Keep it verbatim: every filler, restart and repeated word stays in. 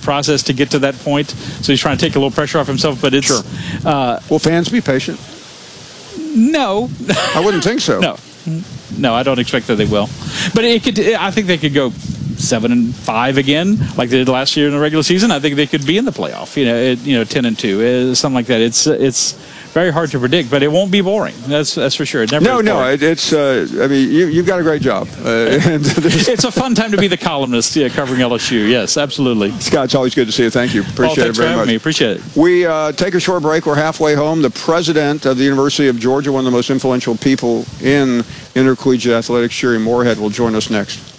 process to get to that point. So he's trying to take a little pressure off himself. But it's sure. Uh, Will fans be patient? No, I wouldn't think so. No, no, I don't expect that they will. But it could. I think they could go seven and five again, like they did last year in the regular season. I think they could be in the playoff. You know, it, you know, ten and two, uh, something like that. It's it's very hard to predict, but it won't be boring. That's that's for sure. It never no, is no, boring. it, it's. Uh, I mean, you, you've got a great job. Uh, and it's a fun time to be the columnist, yeah, covering L S U. Yes, absolutely. Scott, it's always good to see you. Thank you. Appreciate well, it very for much. Me. Appreciate it. We uh, take a short break. We're halfway home. The president of the University of Georgia, one of the most influential people in intercollegiate athletics, Sherry Moorhead, will join us next.